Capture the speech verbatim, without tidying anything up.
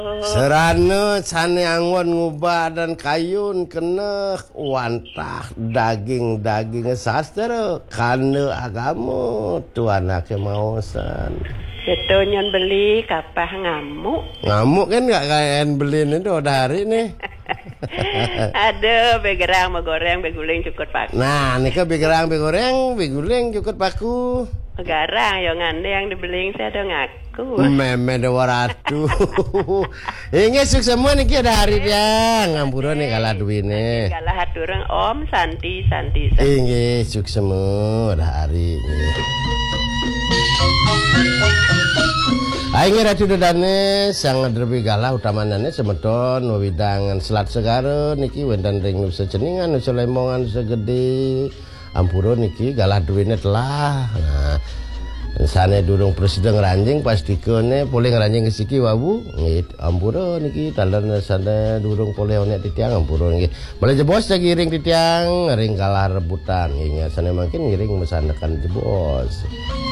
Serana sane angon ngubah dan kayun kena wantah daging-daging sastra kana agama tuan ake mausan. Itu nyon beli kapah ngamuk. Ngamuk kan gak kayak beli ini udah hari nih. Aduh, begerang megoreng beguling cukup paku. Nah, nika begerang begoreng beguling cukup paku. Garang yang ngande yang dibeling saya ada ngaku. Meme dewa ratu. Inge suk semua niki ada hari dia ngampura nih kalah duwine. Kalah hatureng Om Santi Santi. Santi. Inge suk semua ada hari ini. Aing ratu dodane sang derbi galah utamanane semedon widangan selat segara niki wendan ring nusa ceningan nusa lemongan segede. Ampura niki galah duwine telah. Nah, sane durung presiden ranjing pastikene boleh ngeranjing ke siki wabu. Ngit ampura niki talan sane durung boleh onek titiang ampura niki. Boleh jebos giring titiang ring kalah rebutan. Ingat sane makin ngiring mesandakan jebos.